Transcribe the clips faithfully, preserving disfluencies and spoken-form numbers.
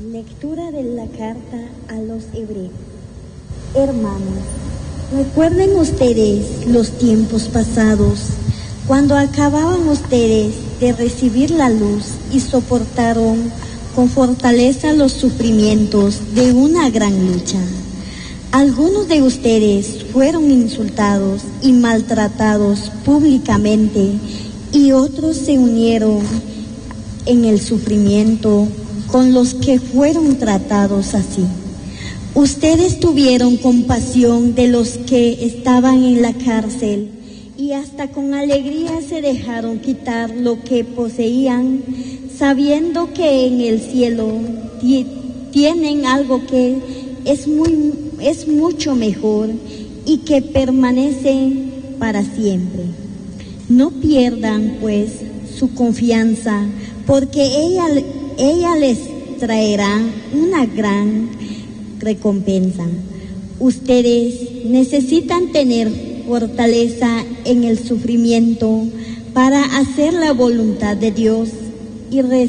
Lectura de la carta a los hebreos. Hermanos, recuerden ustedes los tiempos pasados, cuando acababan ustedes de recibir la luz y soportaron con fortaleza los sufrimientos de una gran lucha. Algunos de ustedes fueron insultados y maltratados públicamente, y otros se unieron en el sufrimiento con los que fueron tratados así. Ustedes tuvieron compasión de los que estaban en la cárcel y hasta con alegría se dejaron quitar lo que poseían, sabiendo que en el cielo tienen algo que es muy, es mucho mejor y que permanece para siempre. No pierdan, pues, su confianza, porque ella, ella les traerá una gran recompensa. Ustedes necesitan tener fortaleza en el sufrimiento para hacer la voluntad de Dios y, re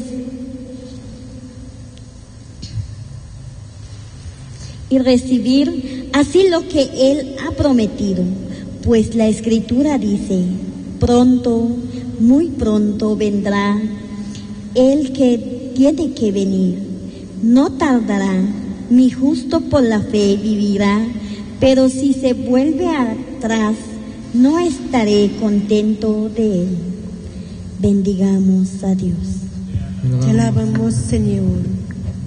y recibir así lo que Él ha prometido, pues la Escritura dice: pronto, muy pronto vendrá el que tiene que venir, no tardará. Mi justo por la fe vivirá, pero si se vuelve atrás, no estaré contento de él. Bendigamos a Dios. Te alabamos, Señor.